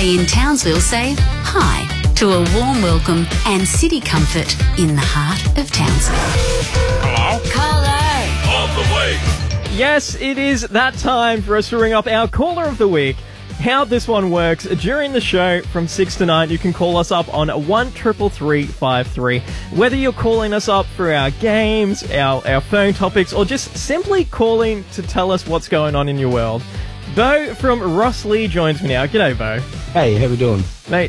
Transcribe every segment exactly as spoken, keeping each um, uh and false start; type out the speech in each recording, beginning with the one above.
Holiday in Townsville say hi to a warm welcome and city comfort in the heart of Townsville. Hello? Caller Of the week. Yes, it is that time for us to ring up our caller of the week. How this one works, during the show from six to nine, you can call us up on one triple three five three. Whether you're calling us up for our games, our, our phone topics, or just simply calling to tell us what's going on in your world. Bo from Rosslea joins me now. G'day, Bo. Hey, how we doing? Mate,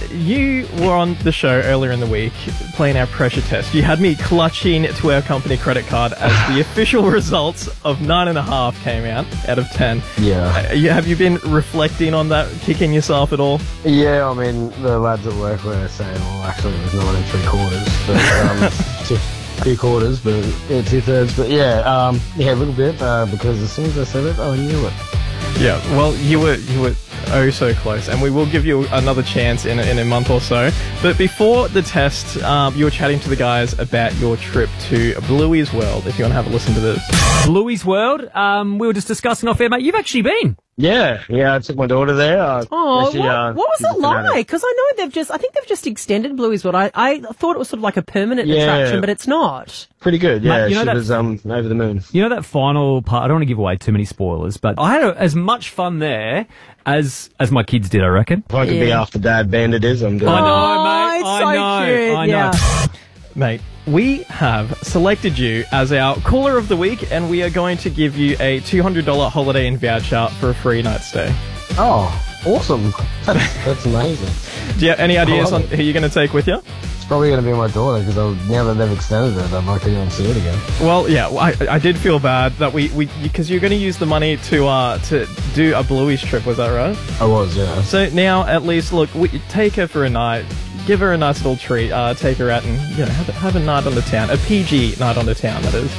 you were on the show earlier in the week playing our pressure test. You had me clutching to our company credit card as the official results of nine and a half came out out of ten. Yeah. Uh, you, have you been reflecting on that, kicking yourself at all? Yeah, I mean, the lads at work were saying, well, actually, it was nine and three quarters. But, um, two, two quarters, but yeah, two thirds. But yeah, um, yeah, a little bit, uh, because as soon as I said it, I knew it. Yeah, well, you were you were oh so close, and we will give you another chance in a, in a month or so. But before the test, um, you were chatting to the guys about your trip to Bluey's World. If you want to have a listen to this, Bluey's World. Um, we were just discussing off air, mate. You've actually been. Yeah, yeah, I took my daughter there. Uh, Oh, she, what, uh, what was she's it a fanatic. like? Because I know they've just, I think they've just extended Bluey's World. I, I thought it was sort of like a permanent Yeah. attraction, but it's not. Pretty good, yeah. Mate, you know she that- was um, over the moon. You know that final part? I don't want to give away too many spoilers, but I had a, as much fun there as as my kids did, I reckon. If I could be Yeah. after Dad Bandit is, I'm doing I it. know, Oh, mate. it's I so know. cute, I know. yeah. mate, we have selected you as our caller of the week, and we are going to give you a two hundred dollars Holiday Inn voucher for a free night stay. Oh, awesome. That's, that's amazing. Do you have any ideas love on it. who you're going to take with you? It's probably going to be my daughter, because now that they've extended it, I'd like to go and see it again. Well, yeah, well, I, I did feel bad that we, we because you're going to use the money to uh to do a Bluey's trip, was that right? I was, yeah. So now, at least, look, we, take her for a night, give her a nice little treat, uh, take her out and, you know, have, a- have a night on the town, a P G night on the town, that is.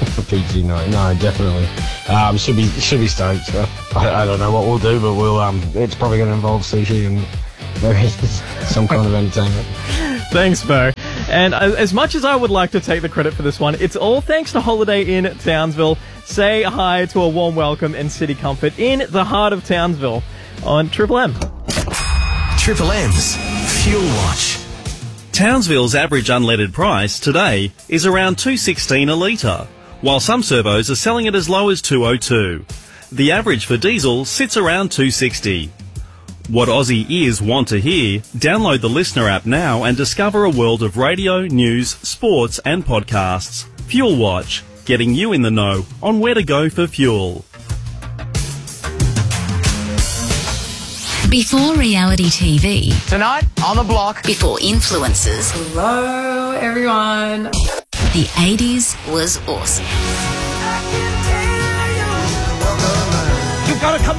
P G night, no, definitely. Um, should be should be stoked. So I, I don't know what we'll do, but we'll um, it's probably going to involve sushi and maybe some kind of entertainment. Thanks, Bo. And as, as much as I would like to take the credit for this one, it's all thanks to Holiday Inn Townsville. Say hi to a warm welcome and city comfort in the heart of Townsville on Triple M. Triple M's Fuel Watch. Townsville's average unleaded price today is around two sixteen a litre, while some servos are selling it as low as two oh two. The average for diesel sits around two sixty. What Aussie ears want to hear? Download the Listener app now and discover a world of radio, news, sports and podcasts. Fuel Watch, getting you in the know on where to go for fuel. Before reality T V, Tonight on the block. before influencers, Hello, everyone. the eighties was awesome.